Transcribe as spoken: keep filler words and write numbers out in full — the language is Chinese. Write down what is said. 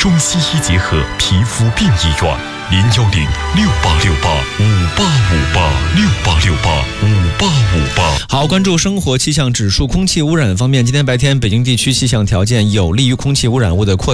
中西医结合皮肤病医院，零幺零六八六八五八五八六八六八五八五八。 好，关注生活气象指数。空气污染方面，今天白天北京地区气象条件有利于空气污染物的扩散。